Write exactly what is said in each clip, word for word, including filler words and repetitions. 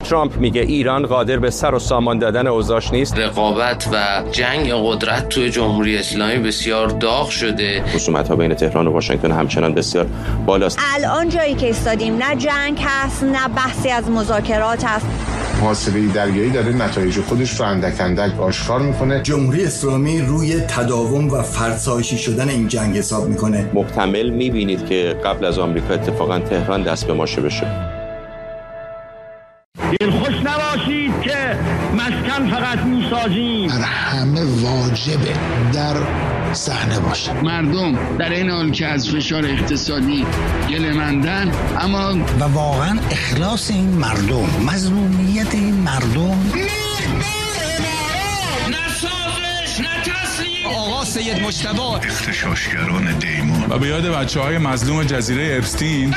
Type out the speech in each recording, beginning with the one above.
ترامپ میگه ایران قادر به سر و سامان دادن اوضاعش نیست. رقابت و جنگ قدرت توی جمهوری اسلامی بسیار داغ شده. خصومت‌ها بین تهران و واشنگتن همچنان بسیار بالاست. الان جایی که ایستادیم نه جنگ هست نه بحثی از مذاکرات هست. محاصره دریایی داره نتایج خودش رو اندک اندک آشکار میکنه. جمهوری اسلامی روی تداوم و فرسایشی شدن این جنگ حساب میکنه. محتمل میبینید که قبل از آمریکا اتفاقا تهران دست به ماشه بشه. دلخوش نباشید که مسکن فقط میسازیم. بر همه واجبه در صحنه باشه. مردم در این حال که از فشار اقتصادی گله‌مندن، اما و واقعا اخلاص این مردم، مظلومیت این مردم، آقا سید مجتبی اغتشاشگران دیمان و به یاد بچه های مظلوم جزیره اپستین.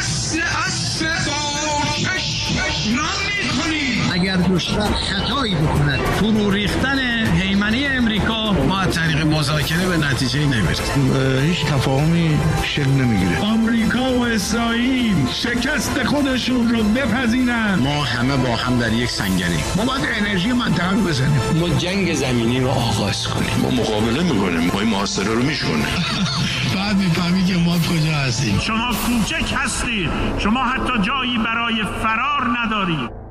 اگر دشمن خطایی بکند فرو ریختن هیمنه امریکا، ما از طریق مذاکره به نتیجه نمیرسیم. هیچ تفاهمی شکل نمیگیره. آمریکا و اسرائیل شکست خودشون رو بپذیرن. ما همه با هم در یک سنگریم. ما باید انرژی منطقه رو بزنیم. ما جنگ زمینی رو آغاز کنیم. ما مقابله میکنیم. ما این محاصره رو میشکنیم. بعد میفهمی که ما کجا هستیم. شما کوچک هستید. شما حتی جایی برای فرار ندارید.